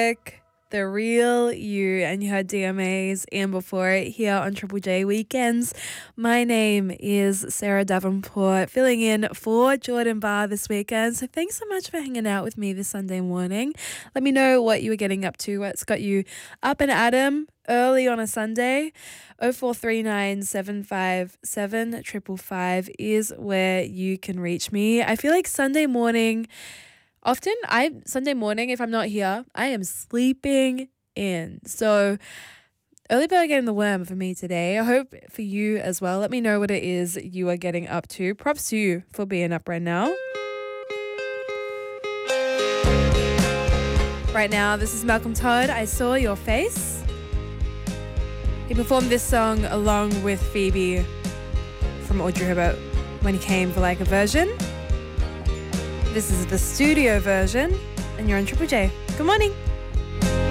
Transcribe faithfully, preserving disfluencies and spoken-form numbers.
music, the real you, and you heard D M As and before it here on Triple J Weekends. My name is Sarah Davenport, filling in for Jordan Barr this weekend. So thanks so much for hanging out with me this Sunday morning. Let me know what you were getting up to, what's got you up and at 'em early on a Sunday. oh four three nine, seven five seven, five five five is where you can reach me. I feel like Sunday morning... Often, I Sunday morning, if I'm not here, I am sleeping in. So, early bird getting the worm for me today. I hope for you as well. Let me know what it is you are getting up to. Props to you for being up right now. Right now, this is Malcolm Todd. I Saw Your Face. He performed this song along with Phoebe from Audrey Hepburn when he came for like a version. This is the studio version, and you're on Triple J. Good morning.